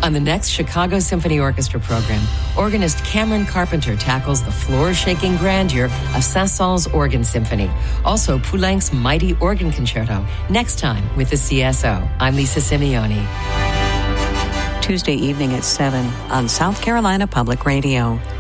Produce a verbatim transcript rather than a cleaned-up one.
On the next Chicago Symphony Orchestra program, organist Cameron Carpenter tackles the floor-shaking grandeur of Saint-Saëns Organ Symphony. Also, Poulenc's Mighty Organ Concerto, next time with the C S O. I'm Lisa Simeone. Tuesday evening at seven on South Carolina Public Radio.